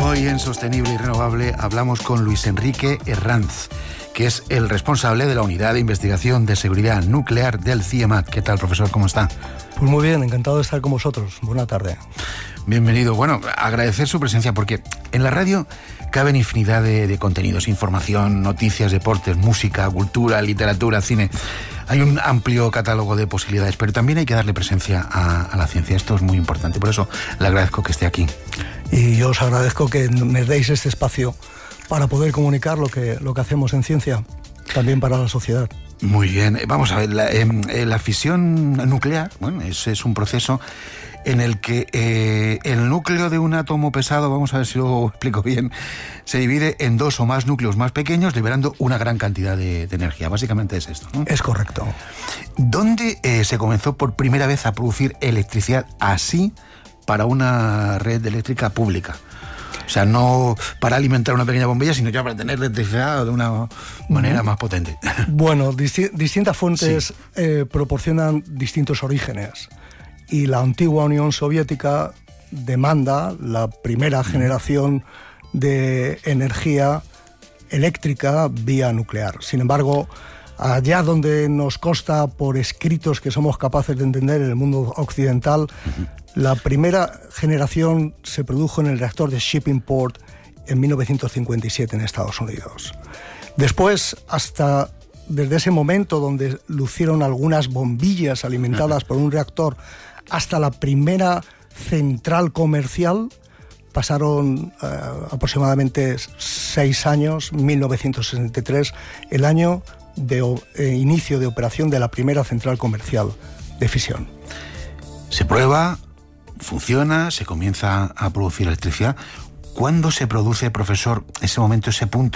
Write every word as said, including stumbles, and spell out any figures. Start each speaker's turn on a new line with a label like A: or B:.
A: Hoy en Sostenible y Renovable hablamos con Luis Enrique Herranz, que es el responsable de la Unidad de Investigación de Seguridad Nuclear del CIEMAT. ¿Qué tal, profesor? ¿Cómo está?
B: Pues muy bien, encantado de estar con vosotros. Buena tarde.
A: Bienvenido. Bueno, agradecer su presencia porque en la radio caben infinidad de, de contenidos, información, noticias, deportes, música, cultura, literatura, cine. Hay un amplio catálogo de posibilidades, pero también hay que darle presencia a, a la ciencia. Esto es muy importante, por eso le agradezco que esté aquí.
B: Y yo os agradezco que me deis este espacio para poder comunicar lo que, lo que hacemos en ciencia, también para la sociedad.
A: Muy bien. Vamos a ver, la, eh, la fisión nuclear, bueno, es, es un proceso en el que eh, el núcleo de un átomo pesado, vamos a ver si lo explico bien, se divide en dos o más núcleos más pequeños, liberando una gran cantidad de, de energía. Básicamente es esto, ¿no?
B: Es correcto.
A: ¿Dónde eh, se comenzó por primera vez a producir electricidad así para una red eléctrica pública? O sea, no para alimentar una pequeña bombilla, sino ya para tener electricidad de una manera uh-huh. más potente.
B: Bueno, disti- distintas fuentes sí. eh, proporcionan distintos orígenes. Y la antigua Unión Soviética demanda la primera generación de energía eléctrica vía nuclear. Sin embargo, allá donde nos consta por escritos que somos capaces de entender en el mundo occidental, uh-huh. la primera generación se produjo en el reactor de Shippingport en mil novecientos cincuenta y siete en Estados Unidos. Después, hasta desde ese momento donde lucieron algunas bombillas alimentadas uh-huh. por un reactor, hasta la primera central comercial, pasaron eh, aproximadamente seis años, mil novecientos sesenta y tres, el año de eh, inicio de operación de la primera central comercial de fisión.
A: Se prueba, funciona, se comienza a producir electricidad. ¿Cuándo se produce, profesor, ese momento, ese punto